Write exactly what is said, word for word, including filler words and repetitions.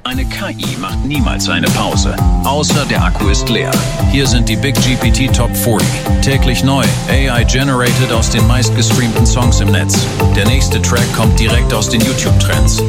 Eine K I macht niemals eine Pause, außer der Akku ist leer. Hier sind die Big G P T Top vierzig. Täglich neu, A I-generated aus den meistgestreamten Songs im Netz. Der nächste Track kommt direkt aus den YouTube-Trends.